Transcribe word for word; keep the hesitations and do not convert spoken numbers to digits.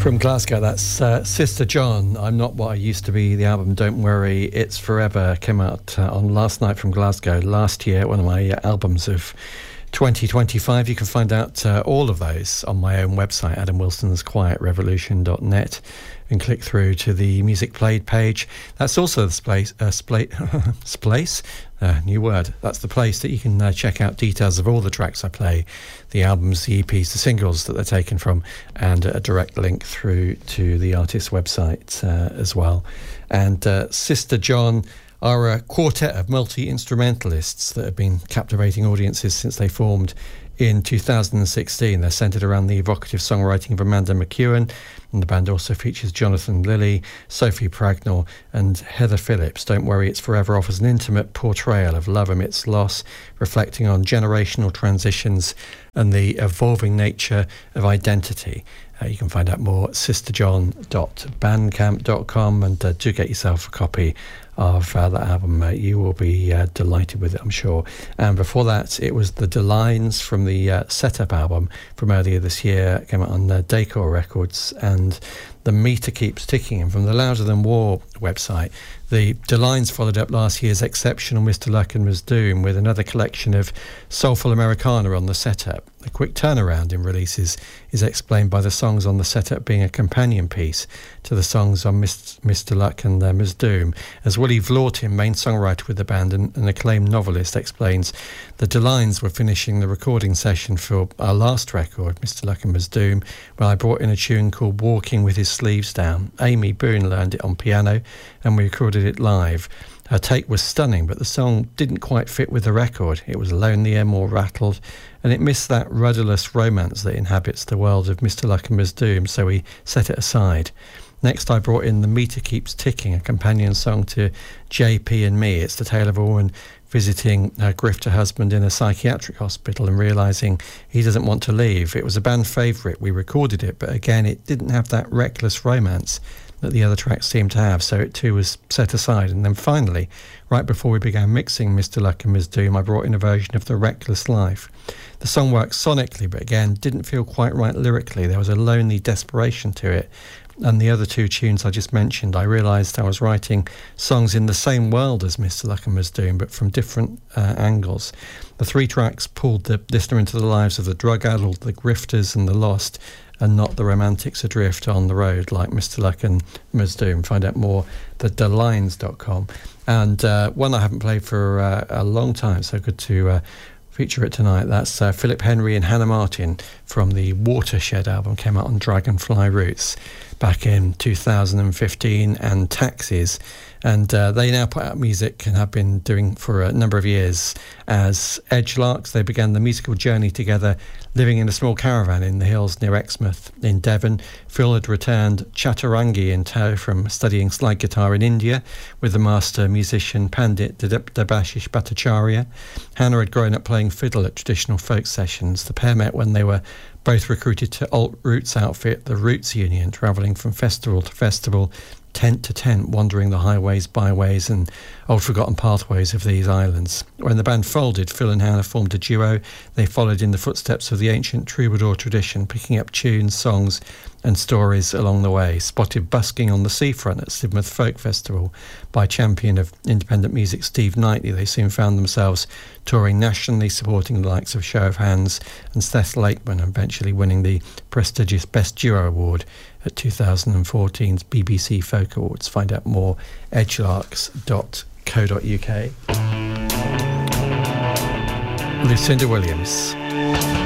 From Glasgow, that's uh, Sister John, I'm Not What I Used to Be. The album Don't Worry, It's Forever came out uh, on Last Night from Glasgow last year, one of my uh, albums of twenty twenty-five. You can find out uh, all of those on my own website, adam wilsons quiet revolution dot net, and click through to the Music Played page. That's also the place, uh, spla- place, uh, new word. That's the place that you can uh, check out details of all the tracks I play, the albums, the E Ps, the singles that they're taken from, and a direct link through to the artist's website uh, as well. And uh, Sister John are a quartet of multi-instrumentalists that have been captivating audiences since they formed in two thousand sixteen. They're centred around the evocative songwriting of Amanda McEwen, and the band also features Jonathan Lilly, Sophie Pragnall and Heather Phillips. Don't Worry, It's Forever offers an intimate portrayal of love amidst loss, reflecting on generational transitions and the evolving nature of identity. Uh, you can find out more at sister john dot bandcamp dot com, and uh, do get yourself a copy of uh, that album. Uh, you will be uh, delighted with it, I'm sure. And before that, it was the Delines from the uh, Setup album from earlier this year. It came out on uh, Decor Records, and The Meter Keeps Ticking. And from the Louder Than War website, the Delines followed up last year's exceptional Mister Luck and Miz Doom with another collection of soulful Americana on the Setup. The quick turnaround in releases is explained by the songs on the Setup being a companion piece to the songs on Mister Luck and uh, Miz Doom. As Willie Vlautin, main songwriter with the band and an acclaimed novelist, explains, the Delines were finishing the recording session for our last record, Mister Luck and Miz Doom, when I brought in a tune called Walking with His Sleeves Down. Amy Boone learned it on piano and we recorded it live. Her take was stunning, but the song didn't quite fit with the record. It was lonelier, more rattled, and it missed that rudderless romance that inhabits the world of Mister Luck and Miz Doom, so we set it aside. Next, I brought in The Meter Keeps Ticking, a companion song to J P and Me. It's the tale of a woman visiting her grifter husband in a psychiatric hospital and realising he doesn't want to leave. It was a band favourite. We recorded it, but again, it didn't have that reckless romance that the other tracks seemed to have, so it too was set aside. And then finally, right before we began mixing Mister Luck and Miz Doom, I brought in a version of The Reckless Life. The song worked sonically, but again, didn't feel quite right lyrically. There was a lonely desperation to it. And the other two tunes I just mentioned, I realised I was writing songs in the same world as Mister Luck and Miz Doom, but from different uh, angles. The three tracks pulled the listener into the lives of the drug-addled, the grifters and the lost, and not the romantics adrift on the road like Mister Luck and Miz Doom. Find out more at delines dot com. And uh, one I haven't played for uh, a long time, so good to uh, feature it tonight. That's uh, Philip Henry and Hannah Martin from the Watershed album, came out on Dragonfly Roots back in two thousand fifteen, and Taxis. And uh, they now put out music and have been doing for a number of years as Edgelarks. They began the musical journey together, living in a small caravan in the hills near Exmouth in Devon. Phil had returned Chaturangi in tow from studying slide guitar in India with the master musician Pandit Debashish Bhattacharya. Hannah had grown up playing fiddle at traditional folk sessions. The pair met when they were both recruited to Alt Roots outfit, the Roots Union, travelling from festival to festival, tent to tent, wandering the highways, byways and old forgotten pathways of these islands. When the band folded, Phil and Hannah formed a duo. They followed in the footsteps of the ancient troubadour tradition, picking up tunes, songs and stories along the way. Spotted busking on the seafront at Sidmouth Folk Festival by champion of independent music Steve Knightley, they soon found themselves touring nationally, supporting the likes of Show of Hands and Seth Lakeman, and eventually winning the prestigious Best Duo Award at two thousand fourteen's B B C Folk Awards. Find out more edgelarks dot co dot uk. Lucinda Williams.